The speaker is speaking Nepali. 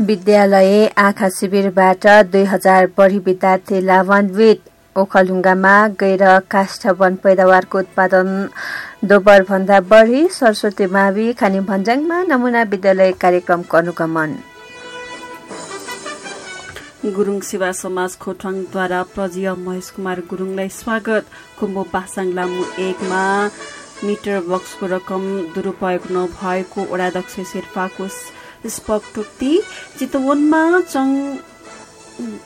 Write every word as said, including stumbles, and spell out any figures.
विद्यालय आँखा शिविरबाट दुई हजार बढी विद्यार्थी लाभान्वित। ओखलढुङ्गामा गैर काष्ठ वन पैदावारको उत्पादन दोब्बरभन्दा बढी। सरस्वती मावि खानी भन्ज्याङमा नमुना विद्यालय कार्यक्रमको अनुगमन। गुरुङ सेवा समाज खोटाङद्वारा प्रजीय महेश कुमार गुरुङलाई स्वागत। कुम्बो पासाङ लामु एकमा मिटर बक्सको रकम दुरूपयोग नभएको वडाध्यक्ष शेर्पाको स्पष्टोक्ति। चितवनमा चङ